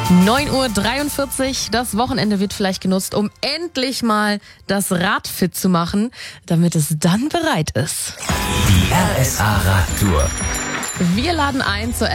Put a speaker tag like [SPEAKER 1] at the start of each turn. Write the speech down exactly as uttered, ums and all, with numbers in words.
[SPEAKER 1] neun Uhr dreiundvierzig, das Wochenende wird vielleicht genutzt, um endlich mal das Rad fit zu machen, damit es dann bereit ist.
[SPEAKER 2] Die R S A Radtour.
[SPEAKER 1] Wir laden ein zur